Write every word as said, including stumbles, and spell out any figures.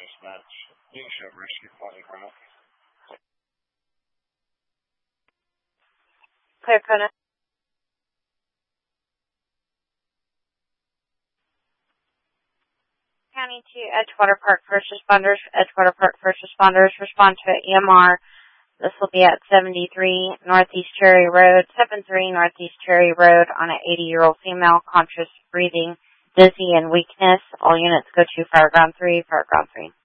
Dispatch. Leadership Rescue Flight Ground. Clear Kona. County to Edgewater Park First Responders. Edgewater Park First Responders respond to an E M R. This will be at seventy-three Northeast Cherry Road, seventy-three Northeast Cherry Road on an eighty-year-old female, conscious, breathing, dizzy, and weakness. All units go to Fire Ground three, Fire Ground three.